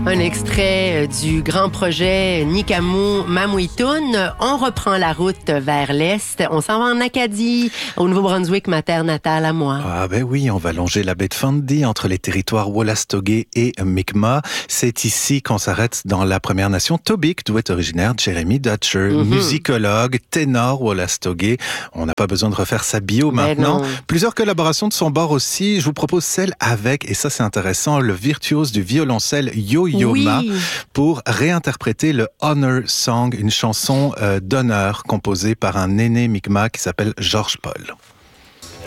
Un extrait du grand projet Nikamu Mamuitun. On reprend la route vers l'est. On s'en va en Acadie, au Nouveau-Brunswick, ma terre natale à moi. Ah ben oui, on va longer la baie de Fundy entre les territoires Wolastoqey et Mi'kmaq. C'est ici qu'on s'arrête dans la Première Nation Tobique, d'où est originaire Jeremy Dutcher, musicologue, ténor Wolastoqey. On n'a pas besoin de refaire sa bio maintenant. Plusieurs collaborations de son bord aussi. Je vous propose celle avec, et ça c'est intéressant, le virtuose du violoncelle Yo-Yo Ma pour réinterpréter le Honor Song, une chanson d'honneur composée par un aîné Mi'kmaq qui s'appelle George Paul.